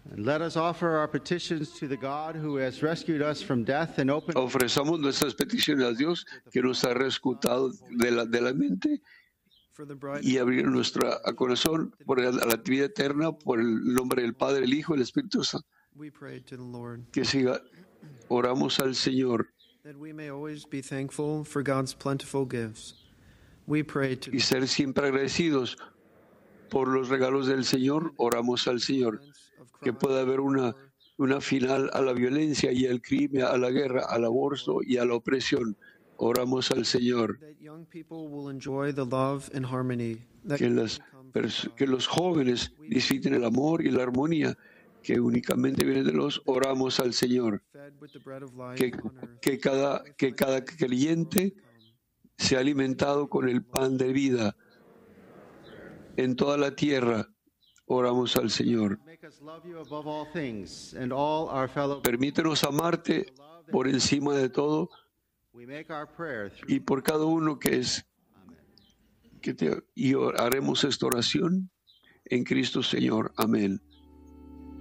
And let us offer our petitions to the God who has rescued us from death and opened Ofrezcamos nuestras peticiones a Dios, que nos ha rescatado de la mente, for the bride y abrir nuestro corazón por la vida eterna, por el nombre del Padre, el Hijo y el Espíritu Santo. we pray to the Lord Que siga, oramos al Señor that we may always be thankful for God's plentiful gifts. We pray to y ser siempre agradecidos por los regalos del Señor. Oramos al Señor que pueda haber una final a la violencia y al crimen, a la guerra, al aborto y a la opresión. Oramos al Señor that young people will enjoy the love and harmony that que los jóvenes disfruten el amor y la armonía que únicamente vienen de los. Oramos al Señor fed with the bread of life que, on earth. que cada creyente sea alimentado con el pan de vida en toda la tierra. Oramos al Señor. Make us love you above all things and all our fellow. Permítenos amarte por encima de todo We make our prayer through. y por cada uno que es. Y haremos esta oración en Cristo Señor. Amén.